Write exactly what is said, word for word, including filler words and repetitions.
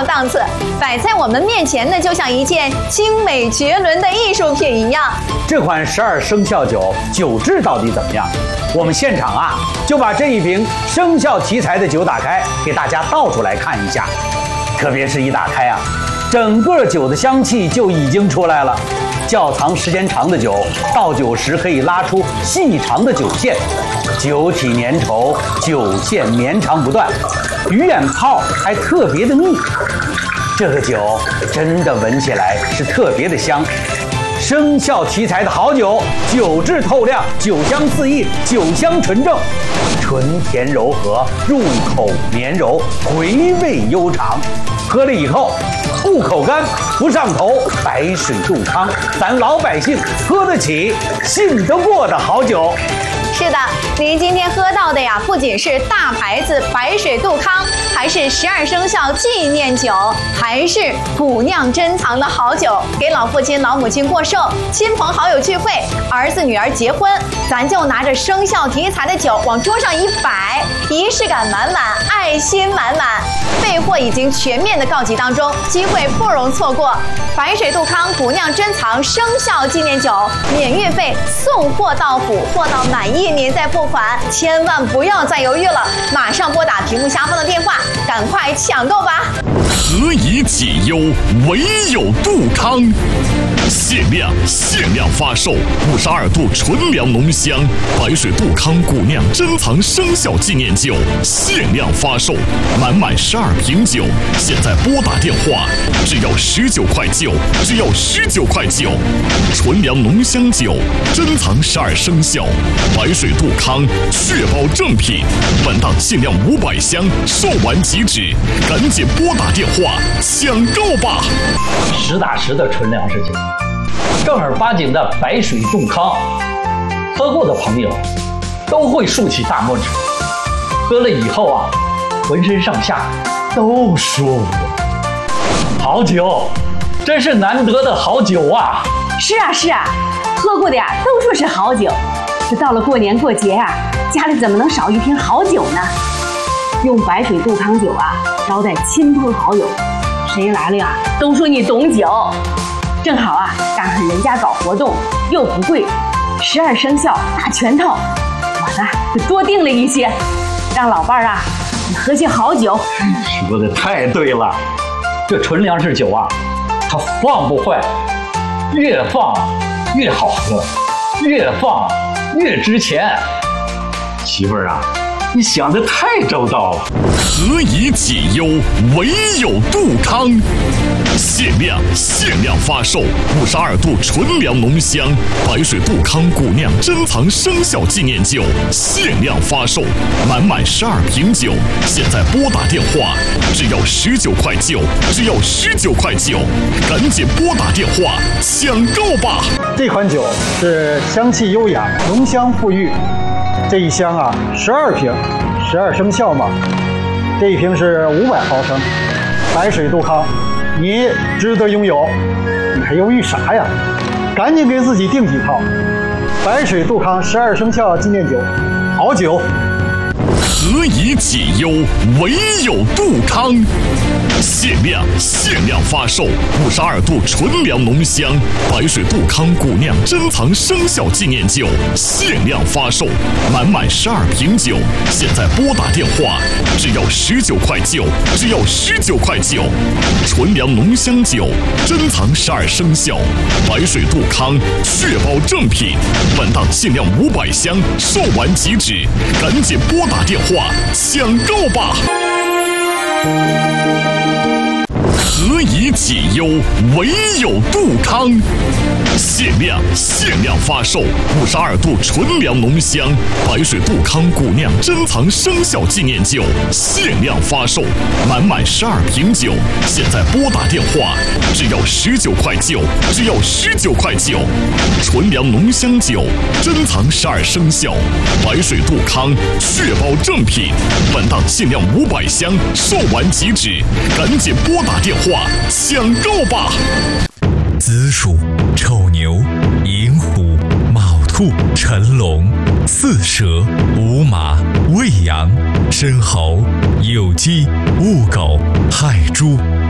上档次，摆在我们面前呢，就像一件精美绝伦的艺术品一样。 这款十二生肖酒酒质到底怎么样？我们现场啊，就把这一瓶生肖题材的酒打开，给大家倒出来看一下。特别是一打开啊，整个酒的香气就已经出来了。窖藏时间长的酒，倒酒时可以拉出细长的酒线，酒体粘稠，酒线绵长不断，鱼眼泡还特别的密。这个酒真的闻起来是特别的香。生肖题材的好酒，酒质透亮，酒香四溢，酒香纯正，醇甜柔和，入口绵柔，回味悠长。喝了以后不口干不上头，白水杜康，咱老百姓喝得起信得过的好酒。 是的，您今天喝到的呀，不仅是大牌子白水杜康，还是十二生肖纪念酒，还是古酿珍藏的好酒。给老父亲老母亲过寿，亲朋好友聚会，儿子女儿结婚，咱就拿着生肖题材的酒往桌上一摆，仪式感满满，爱心满满。备货已经全面的告急当中，机会不容错过。白水杜康古酿珍藏生肖纪念酒，免运费，送货到府，货到满意您再付款，千万不要再犹豫了，马上拨打屏幕下方的电话，赶快抢购吧！ 何以解忧，唯有杜康。限量限量发售五十二度纯粮浓香白水杜康古酿珍藏生肖纪念酒，限量发售，满满十二瓶酒，现在拨打电话，只要十九块九，只要十九块九。纯粮浓香酒，珍藏十二生肖，白水杜康，确保正品。本档限量五百箱，售完即止，赶紧拨打电话抢购吧！ 实打实的纯粮食酒，正儿八经的白水杜康，喝过的朋友都会竖起大拇指，喝了以后啊，浑身上下都舒服。好酒，真是难得的好酒啊！ 是啊是啊，喝过的呀都说是好酒，这到了过年过节啊，家里怎么能少一瓶好酒呢？用白水杜康酒啊招待亲朋好友，谁来了呀都说你懂酒。正好啊，赶上人家搞活动，又不贵，十二生肖大全套，我呢就多订了一些，让老伴儿啊你喝些好酒。 说的太对了，这纯粮食酒啊，它放不坏，越放越好喝，越放越值钱。媳妇儿啊，你想得太周到了。 何以解忧，唯有杜康。限量限量发售五十二度纯粮浓香白水杜康古酿珍藏生肖纪念酒，限量发售，满满十二瓶酒，现在拨打电话，只要十九块九，只要十九块九，赶紧拨打电话抢购吧！ 这款酒是香气优雅，浓香馥郁。这一箱啊，十二瓶，十二生肖嘛。这一瓶是五百毫升，白水杜康，你值得拥有，你还犹豫啥呀？赶紧给自己订几套。白水杜康十二生肖纪念酒，好酒。 何以解忧，唯有杜康。限量限量发售五十二度纯粮浓香白水杜康古酿珍藏生肖纪念酒，限量发售，满满十二瓶酒，现在拨打电话，只要十九块九，只要十九块九。纯粮浓香酒，珍藏十二生肖，白水杜康，确保正品。本档限量五百箱，售完即止，赶紧拨打电话抢购吧！何以解忧，唯有杜康。限量限量发售五十二度纯粮浓香白水杜康古酿珍藏生肖纪念酒，限量发售，满满十二瓶酒，现在拨打电话，只要十九块九，只要十九块九。纯粮浓香酒，珍藏十二生肖，白水杜康，确保正品。本档限量五百箱，售完即止，赶紧拨打电话抢购吧！ 子鼠、丑牛、寅虎、卯兔、辰龙、巳蛇、午马、未羊、申猴、酉鸡、戊狗、亥猪。